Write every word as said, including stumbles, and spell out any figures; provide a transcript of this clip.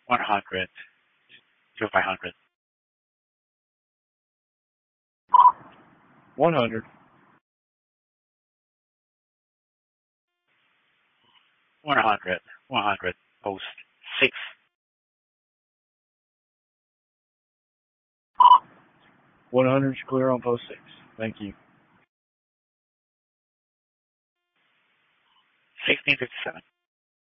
one hundred to five hundred. one hundred. one hundred. one hundred. Post six. one hundred is clear on post six. Thank you. sixteen fifty-seven.